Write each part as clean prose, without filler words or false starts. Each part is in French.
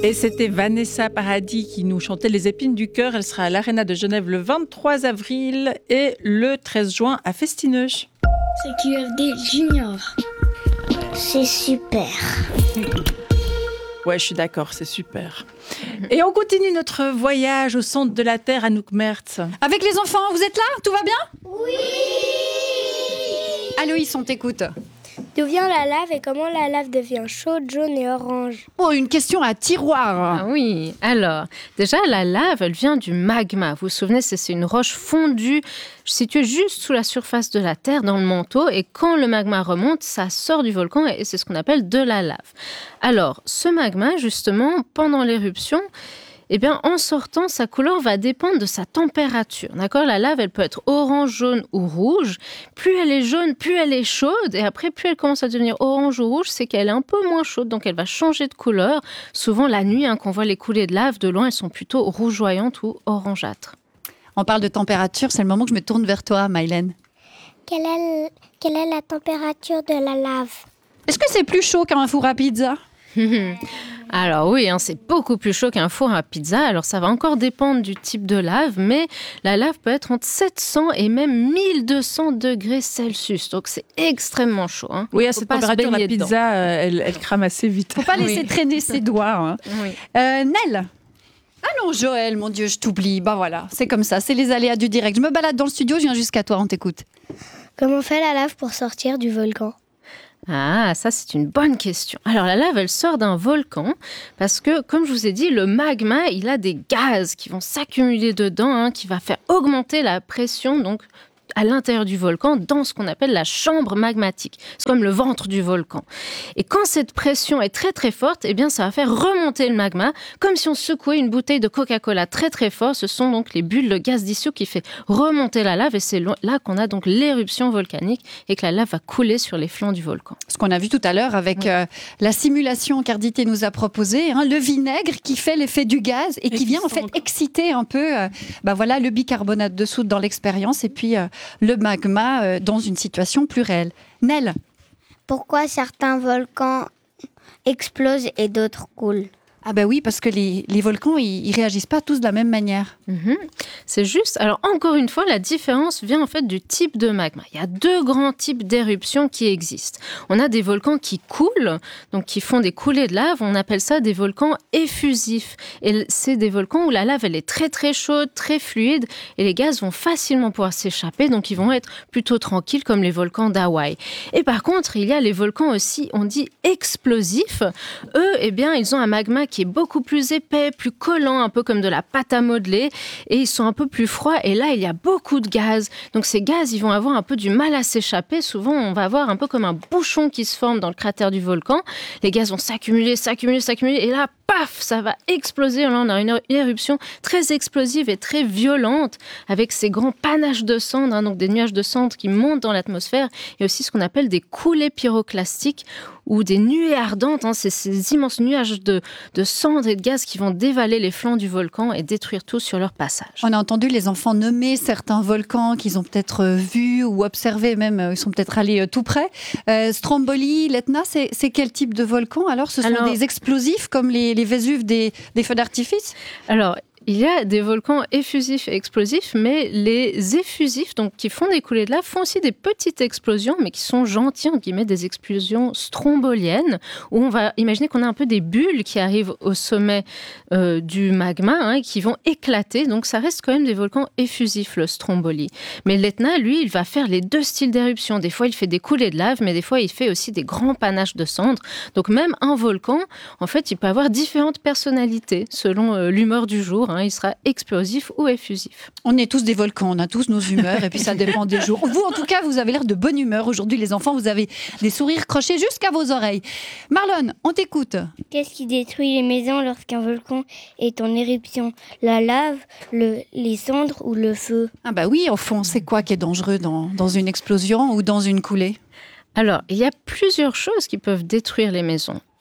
Et c'était Vanessa Paradis qui nous chantait Les épines du cœur. Elle sera à l'Arena de Genève le 23 avril et le 13 juin à Festineuch. C'est QFD Junior. C'est super. Ouais, je suis d'accord, c'est super. Et on continue notre voyage au centre de la Terre à Noukmertz. Avec les enfants, vous êtes là? Tout va bien? Oui. Aloïs, on t'écoute. D'où vient la lave et comment la lave devient chaude, jaune et orange? Oh, une question à tiroir. Ah oui, alors, déjà, la lave, elle vient du magma. Vous vous souvenez, c'est une roche fondue située juste sous la surface de la Terre, dans le manteau. Et quand le magma remonte, ça sort du volcan et c'est ce qu'on appelle de la lave. Alors, ce magma, justement, pendant l'éruption, eh bien, en sortant, sa couleur va dépendre de sa température. D'accord ? La lave, elle peut être orange, jaune ou rouge. Plus elle est jaune, plus elle est chaude. Et après, plus elle commence à devenir orange ou rouge, c'est qu'elle est un peu moins chaude. Donc, elle va changer de couleur. Souvent, la nuit, quand on voit les coulées de lave, de loin, elles sont plutôt rougeoyantes ou orangeâtres. On parle de température, c'est le moment que je me tourne vers toi, Mylène. Quelle est la température de la lave? Est-ce que c'est plus chaud qu'un four à pizza? Alors oui, c'est beaucoup plus chaud qu'un four à pizza. Alors ça va encore dépendre du type de lave, mais la lave peut être entre 700 et même 1200 degrés Celsius. Donc c'est extrêmement chaud. Oui, à cette température, la pizza, elle crame assez vite. Faut pas laisser traîner ses doigts. Oui. Nel. Ah non, Joël, mon Dieu, je t'oublie. Bah voilà, c'est comme ça, c'est les aléas du direct. Je me balade dans le studio, je viens jusqu'à toi, on t'écoute. Comment fait la lave pour sortir du volcan? Ah, ça c'est une bonne question. Alors la lave, elle sort d'un volcan parce que, comme je vous ai dit, le magma, il a des gaz qui vont s'accumuler dedans, qui va faire augmenter la pression, donc à l'intérieur du volcan, dans ce qu'on appelle la chambre magmatique. C'est comme le ventre du volcan. Et quand cette pression est très très forte, eh bien ça va faire remonter le magma, comme si on secouait une bouteille de Coca-Cola très très fort. Ce sont donc les bulles de gaz dissous qui fait remonter la lave, et c'est là qu'on a donc l'éruption volcanique et que la lave va couler sur les flancs du volcan. Ce qu'on a vu tout à l'heure avec la simulation qu'Ardité nous a proposée, le vinaigre qui fait l'effet du gaz et qui vient en fait exciter un peu le bicarbonate de soude dans l'expérience et puis le magma dans une situation plus réelle. Nel. Pourquoi certains volcans explosent et d'autres coulent? Ah ben oui, parce que les volcans, ils réagissent pas tous de la même manière. C'est juste. Alors encore une fois, la différence vient en fait du type de magma. Il y a deux grands types d'éruptions qui existent. On a des volcans qui coulent, donc qui font des coulées de lave. On appelle ça des volcans effusifs. Et c'est des volcans où la lave, elle est très très chaude, très fluide, et les gaz vont facilement pouvoir s'échapper, donc ils vont être plutôt tranquilles comme les volcans d'Hawaï. Et par contre, il y a les volcans aussi, on dit explosifs. Eux, eh bien, ils ont un magma qui est beaucoup plus épais, plus collant, un peu comme de la pâte à modeler, et ils sont un peu plus froids, et là, il y a beaucoup de gaz. Donc ces gaz, ils vont avoir un peu du mal à s'échapper. Souvent, on va avoir un peu comme un bouchon qui se forme dans le cratère du volcan. Les gaz vont s'accumuler, et là, paf, ça va exploser. Là, on a une éruption très explosive et très violente, avec ces grands panaches de cendres, donc des nuages de cendres qui montent dans l'atmosphère, et aussi ce qu'on appelle des coulées pyroclastiques, ou des nuées ardentes. C'est ces immenses nuages de cendres et de gaz qui vont dévaler les flancs du volcan et détruire tout sur leur passage. On a entendu les enfants nommer certains volcans qu'ils ont peut-être vus ou observés, même ils sont peut-être allés tout près. Stromboli, l'Etna, c'est quel type de volcan? Alors, ce sont des explosifs comme les Vésuves des feux d'artifice? Alors, il y a des volcans effusifs et explosifs, mais les effusifs, donc qui font des coulées de lave, font aussi des petites explosions, mais qui sont gentilles, en guillemets, des explosions stromboliennes, où on va imaginer qu'on a un peu des bulles qui arrivent au sommet du magma, qui vont éclater. Donc ça reste quand même des volcans effusifs, le Stromboli. Mais l'Etna, lui, il va faire les deux styles d'éruption. Des fois, il fait des coulées de lave, mais des fois, il fait aussi des grands panaches de cendres. Donc même un volcan, en fait, il peut avoir différentes personnalités selon l'humeur du jour. Il sera explosif ou effusif. On est tous des volcans, on a tous nos humeurs et puis ça dépend des jours. Vous, en tout cas, vous avez l'air de bonne humeur aujourd'hui, les enfants. Vous avez des sourires crochés jusqu'à vos oreilles. Marlon, on t'écoute. Qu'est-ce qui détruit les maisons lorsqu'un volcan est en éruption? La lave, les cendres ou le feu? Ah bah oui, au fond, c'est quoi qui est dangereux dans une explosion ou dans une coulée? Alors, il y a plusieurs choses qui peuvent détruire les maisons.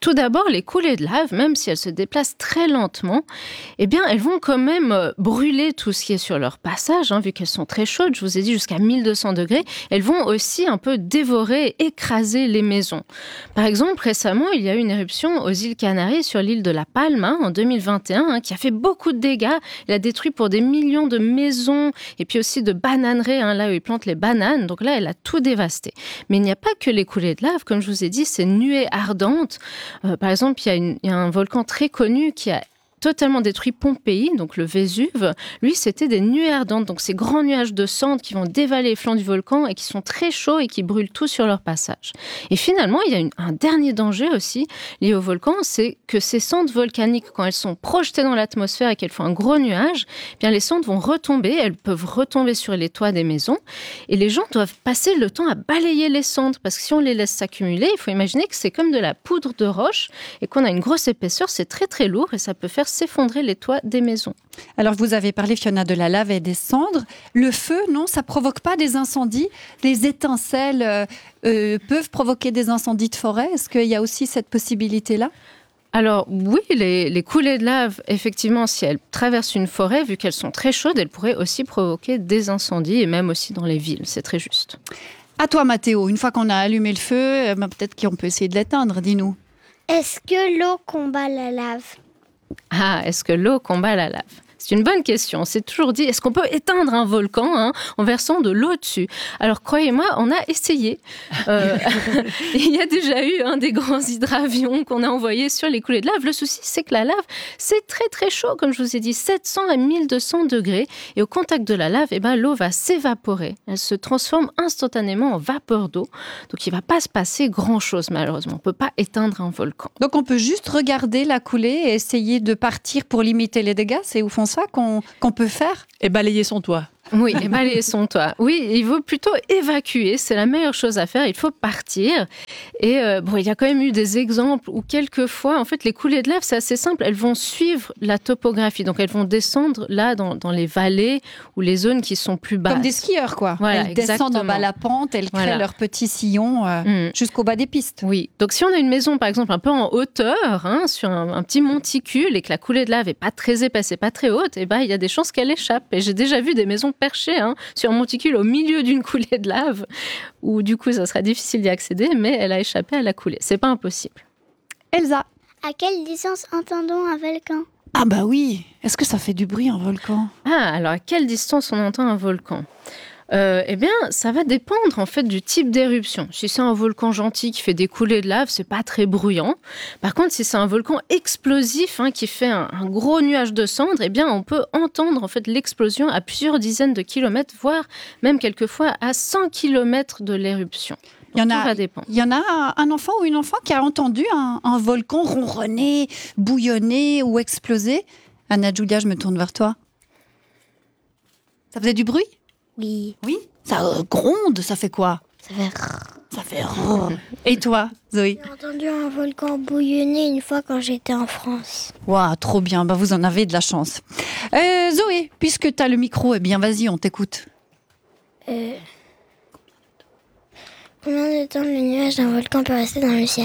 Tout d'abord, les coulées de lave, même si elles se déplacent très lentement, eh bien, elles vont quand même brûler tout ce qui est sur leur passage, vu qu'elles sont très chaudes, je vous ai dit jusqu'à 1200 degrés. Elles vont aussi un peu dévorer, écraser les maisons. Par exemple, récemment, il y a eu une éruption aux îles Canaries, sur l'île de La Palme, en 2021, qui a fait beaucoup de dégâts. Elle a détruit pour des millions de maisons, et puis aussi de bananeraies, là où ils plantent les bananes. Donc là, elle a tout dévasté. Mais il n'y a pas que les coulées de lave, comme je vous ai dit, ces nuées ardentes. Par exemple, il y a un volcan très connu qui a totalement détruit Pompéi, donc le Vésuve. Lui, c'était des nuées ardentes, donc ces grands nuages de cendres qui vont dévaler les flancs du volcan et qui sont très chauds et qui brûlent tout sur leur passage. Et finalement, il y a un dernier danger aussi lié au volcan, c'est que ces cendres volcaniques, quand elles sont projetées dans l'atmosphère et qu'elles font un gros nuage, eh bien les cendres vont retomber, elles peuvent retomber sur les toits des maisons et les gens doivent passer le temps à balayer les cendres parce que si on les laisse s'accumuler, il faut imaginer que c'est comme de la poudre de roche et qu'on a une grosse épaisseur, c'est très très lourd et ça peut faire s'effondrer les toits des maisons. Alors, vous avez parlé, Fiona, de la lave et des cendres. Le feu, non, ça provoque pas des incendies. Les étincelles peuvent provoquer des incendies de forêt. Est-ce qu'il y a aussi cette possibilité-là ? Alors oui, les coulées de lave, effectivement, si elles traversent une forêt, vu qu'elles sont très chaudes, elles pourraient aussi provoquer des incendies, et même aussi dans les villes. C'est très juste. À toi, Mathéo. Une fois qu'on a allumé le feu, peut-être qu'on peut essayer de l'éteindre. Dis-nous. Est-ce que l'eau combat la lave ? Ah, est-ce que l'eau combat la lave ? C'est une bonne question. On s'est toujours dit, est-ce qu'on peut éteindre un volcan en versant de l'eau dessus ? Alors, croyez-moi, on a essayé. Il y a déjà eu des grands hydravions qu'on a envoyés sur les coulées de lave. Le souci, c'est que la lave, c'est très très chaud, comme je vous ai dit, 700 à 1200 degrés. Et au contact de la lave, l'eau va s'évaporer. Elle se transforme instantanément en vapeur d'eau. Donc, il ne va pas se passer grand-chose, malheureusement. On ne peut pas éteindre un volcan. Donc, on peut juste regarder la coulée et essayer de partir pour limiter les dégâts. C'est au fond ça qu'on peut faire ? Et balayer son toit. Oui, et balayer son toit. Oui, il vaut plutôt évacuer, c'est la meilleure chose à faire, il faut partir. Et il y a quand même eu des exemples où quelquefois, en fait, les coulées de lave, c'est assez simple, elles vont suivre la topographie. Donc, elles vont descendre là, dans les vallées ou les zones qui sont plus basses. Comme des skieurs, quoi. Voilà, elles descendent en bas la pente, elles créent leur petit sillon jusqu'au bas des pistes. Oui, donc si on a une maison, par exemple, un peu en hauteur, sur un petit monticule, et que la coulée de lave n'est pas très épaisse et pas très haute, il y a des chances qu'elle échappe. Et j'ai déjà vu des maisons perchées sur un monticule au milieu d'une coulée de lave, où du coup, ça sera difficile d'y accéder, mais elle a échappé à la coulée. C'est pas impossible. Elsa. À quelle distance entend-on un volcan ? Ah bah oui. Est-ce que ça fait du bruit, un volcan ? Ah, alors à quelle distance on entend un volcan ? Ça va dépendre en fait du type d'éruption. Si c'est un volcan gentil qui fait des coulées de lave, c'est pas très bruyant. Par contre, si c'est un volcan explosif qui fait un gros nuage de cendres, on peut entendre en fait l'explosion à plusieurs dizaines de kilomètres, voire même quelquefois à 100 kilomètres de l'éruption. Il y en a un enfant ou une enfant qui a entendu un volcan ronronner, bouillonner ou exploser. Anna Julia, je me tourne vers toi. Ça faisait du bruit ? Oui. Oui ? Ça gronde, ça fait quoi ? Ça fait... Et toi, Zoé ? J'ai entendu un volcan bouillonner une fois quand j'étais en France. Waouh, trop bien, vous en avez de la chance. Zoé, puisque tu as le micro, vas-y, on t'écoute. Combien de temps le nuage d'un volcan peut rester dans le ciel ?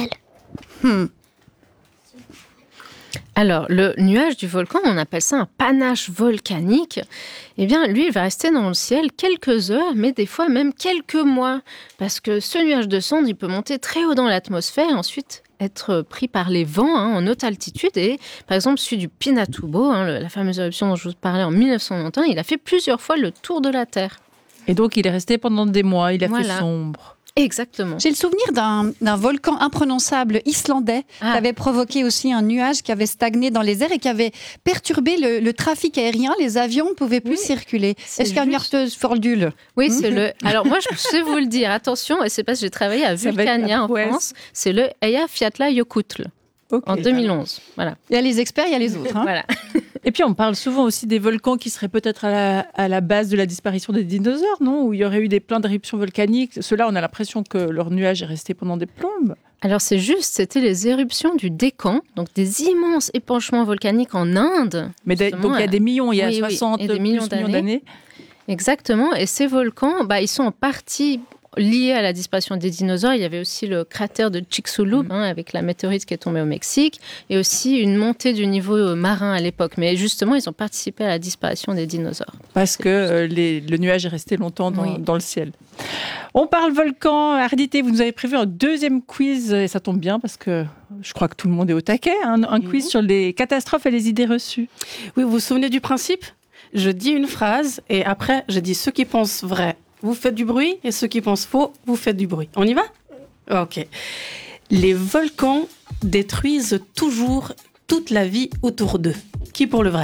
Alors, le nuage du volcan, on appelle ça un panache volcanique. Lui, il va rester dans le ciel quelques heures, mais des fois même quelques mois. Parce que ce nuage de cendres, il peut monter très haut dans l'atmosphère et ensuite être pris par les vents en haute altitude. Et par exemple, celui du Pinatubo, la fameuse éruption dont je vous parlais en 1991, il a fait plusieurs fois le tour de la Terre. Et donc, il est resté pendant des mois, il a fait sombre. Exactement. J'ai le souvenir d'un volcan imprononçable islandais qui avait provoqué aussi un nuage qui avait stagné dans les airs et qui avait perturbé le trafic aérien. Les avions ne pouvaient plus circuler. Est-ce qu'il y a une Fordule ? Oui, c'est le... Alors moi, je sais vous le dire, attention, et c'est parce que j'ai travaillé à Vulcania en France, c'est le Eyjafjallajökull. En 2011, voilà. Il y a les experts, il y a les autres. Voilà. Et puis on parle souvent aussi des volcans qui seraient peut-être à la base de la disparition des dinosaures, non ? Où il y aurait eu plein d'éruptions volcaniques. Ceux-là, on a l'impression que leur nuage est resté pendant des plombes. Alors c'est juste, c'était les éruptions du Décan, donc des immenses épanchements volcaniques en Inde. Mais donc il y a des millions, il y a 60 et des millions millions d'années. Exactement, et ces volcans, ils sont en partie liées à la disparition des dinosaures. Il y avait aussi le cratère de Chicxulub, avec la météorite qui est tombée au Mexique, et aussi une montée du niveau marin à l'époque. Mais justement, ils ont participé à la disparition des dinosaures. Parce que le nuage est resté longtemps dans le ciel. On parle volcan. Ardité, vous nous avez prévu un deuxième quiz, et ça tombe bien parce que je crois que tout le monde est au taquet. Un quiz sur les catastrophes et les idées reçues. Oui, vous vous souvenez du principe ? Je dis une phrase et après, je dis ceux qui pensent vrai, vous faites du bruit, et ceux qui pensent faux, vous faites du bruit. On y va ? Ok. Les volcans détruisent toujours toute la vie autour d'eux. Qui pour le vrai ?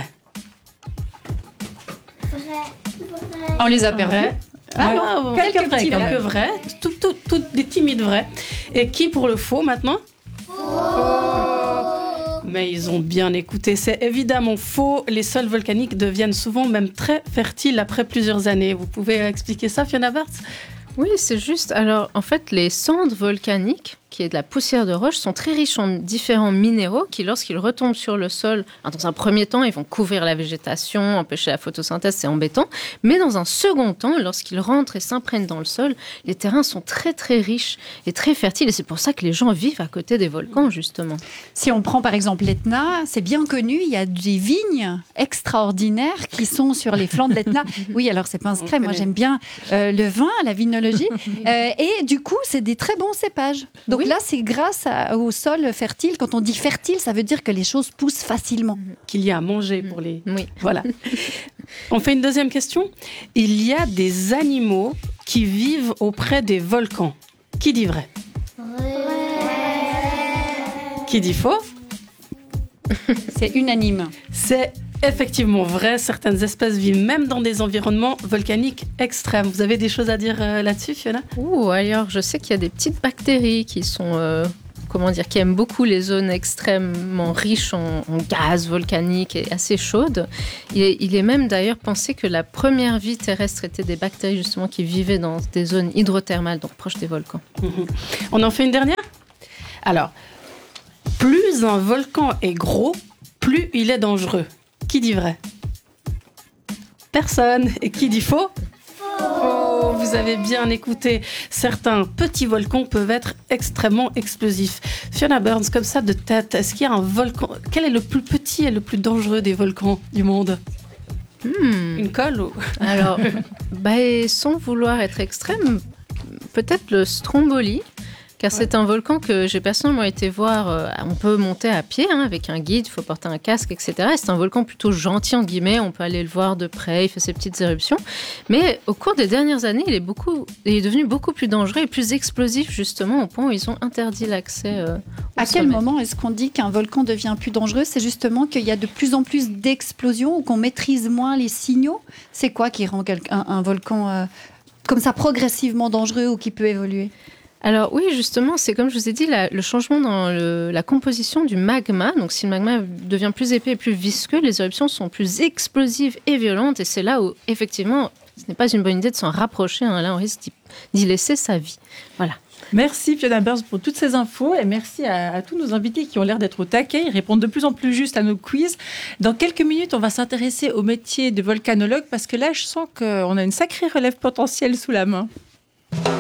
On les a perdus. Quelques vrais, des timides vrais. Et qui pour le faux maintenant ? Mais ils ont bien écouté, c'est évidemment faux. Les sols volcaniques deviennent souvent même très fertiles après plusieurs années. Vous pouvez expliquer ça, Fiona Bartz ? Oui, c'est juste. Alors, en fait, les cendres volcaniques, qui est de la poussière de roche, sont très riches en différents minéraux qui, lorsqu'ils retombent sur le sol, dans un premier temps, ils vont couvrir la végétation, empêcher la photosynthèse, c'est embêtant. Mais dans un second temps, lorsqu'ils rentrent et s'imprègnent dans le sol, les terrains sont très, très riches et très fertiles. Et c'est pour ça que les gens vivent à côté des volcans, justement. Si on prend par exemple l'Etna, c'est bien connu, il y a des vignes extraordinaires qui sont sur les flancs de l'Etna. Oui, alors c'est pas un secret, moi j'aime bien le vin, la vinologie. Et du coup, c'est des très bons cépages. Donc là, c'est grâce au sol fertile. Quand on dit fertile, ça veut dire que les choses poussent facilement. Qu'il y a à manger pour les... Oui. Voilà. On fait une deuxième question. Il y a des animaux qui vivent auprès des volcans. Qui dit vrai ? Qui dit faux ? C'est unanime. C'est effectivement vrai. Certaines espèces vivent même dans des environnements volcaniques extrêmes. Vous avez des choses à dire là-dessus, Fiona ? Alors, je sais qu'il y a des petites bactéries qui sont... qui aiment beaucoup les zones extrêmement riches en gaz volcanique et assez chaudes. Il est même d'ailleurs pensé que la première vie terrestre était des bactéries justement qui vivaient dans des zones hydrothermales, donc proches des volcans. On en fait une dernière ? Alors, plus un volcan est gros, plus il est dangereux. Qui dit vrai ? Personne. Et qui dit faux ? Oh, vous avez bien écouté. Certains petits volcans peuvent être extrêmement explosifs. Fiona Burns, comme ça de tête, est-ce qu'il y a un volcan ? Quel est le plus petit et le plus dangereux des volcans du monde ? Une colle ou... Alors, sans vouloir être extrême, peut-être le Stromboli. Car c'est un volcan que j'ai personnellement été voir. On peut monter à pied avec un guide, il faut porter un casque, etc. Et c'est un volcan plutôt gentil, en guillemets. On peut aller le voir de près, il fait ses petites éruptions. Mais au cours des dernières années, il est devenu beaucoup plus dangereux et plus explosif, justement, au point où ils ont interdit l'accès À quel moment est-ce qu'on dit qu'un volcan devient plus dangereux ? C'est justement qu'il y a de plus en plus d'explosions ou qu'on maîtrise moins les signaux ? C'est quoi qui rend un volcan comme ça progressivement dangereux ou qui peut évoluer ? Alors oui, justement, c'est comme je vous ai dit, le changement dans la composition du magma. Donc si le magma devient plus épais et plus visqueux, les éruptions sont plus explosives et violentes. Et c'est là où, effectivement, ce n'est pas une bonne idée de s'en rapprocher. Là, on risque d'y laisser sa vie. Voilà. Merci Fiona Burns pour toutes ces infos et merci à tous nos invités qui ont l'air d'être au taquet. Ils répondent de plus en plus juste à nos quiz. Dans quelques minutes, on va s'intéresser au métier de volcanologue parce que là, je sens qu'on a une sacrée relève potentielle sous la main.